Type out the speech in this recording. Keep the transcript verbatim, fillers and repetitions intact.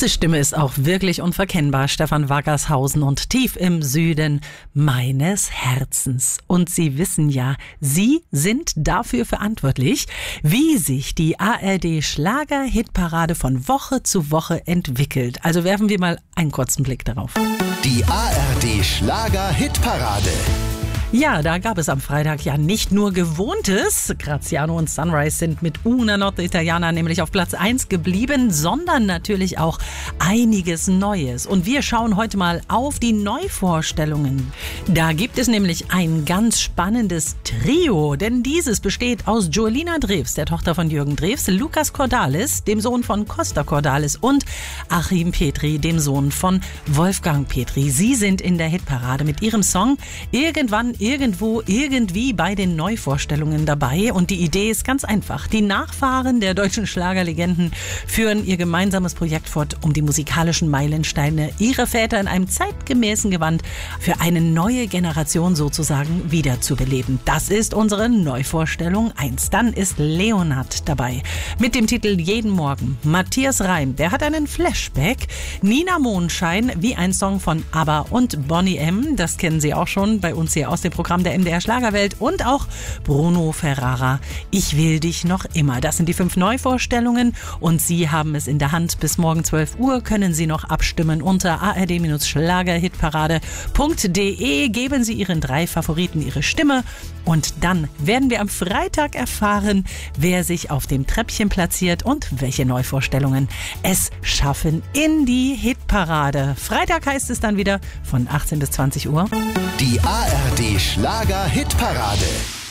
Diese Stimme ist auch wirklich unverkennbar. Stefan Wackershausen und tief im Süden meines Herzens. Und Sie wissen ja, Sie sind dafür verantwortlich, wie sich die A R D-Schlager-Hitparade von Woche zu Woche entwickelt. Also werfen wir mal einen kurzen Blick darauf. Die A R D-Schlager-Hitparade. Ja, da gab es am Freitag ja nicht nur Gewohntes. Graziano und Sunrise sind mit Una Notte Italiana nämlich auf Platz eins geblieben, sondern natürlich auch einiges Neues. Und wir schauen heute mal auf die Neuvorstellungen. Da gibt es nämlich ein ganz spannendes Trio, denn dieses besteht aus Joelina Drews, der Tochter von Jürgen Drews, Lukas Cordalis, dem Sohn von Costa Cordalis und Achim Petri, dem Sohn von Wolfgang Petri. Sie sind in der Hitparade mit ihrem Song Irgendwann irgendwo, irgendwie bei den Neuvorstellungen dabei. Und die Idee ist ganz einfach. Die Nachfahren der deutschen Schlagerlegenden führen ihr gemeinsames Projekt fort, um die musikalischen Meilensteine ihrer Väter in einem zeitgemäßen Gewand für eine neue Generation sozusagen wiederzubeleben. Das ist unsere Neuvorstellung eins. Dann ist Leonhard dabei mit dem Titel Jeden Morgen. Matthias Reim, der hat einen Flashback. Nina Mondschein, wie ein Song von ABBA und Boney M. Das kennen Sie auch schon bei uns hier aus dem Programm der M D R Schlagerwelt. Und auch Bruno Ferrara, Ich will dich noch immer. Das sind die fünf Neuvorstellungen und Sie haben es in der Hand. Bis morgen zwölf Uhr können Sie noch abstimmen unter a r d Schlager-Hitparade punkt d e. Geben Sie Ihren drei Favoriten Ihre Stimme und dann werden wir am Freitag erfahren, wer sich auf dem Treppchen platziert und welche Neuvorstellungen es schaffen in die Hitparade. Freitag heißt es dann wieder von achtzehn bis zwanzig Uhr. Die A R D Schlager-Hitparade.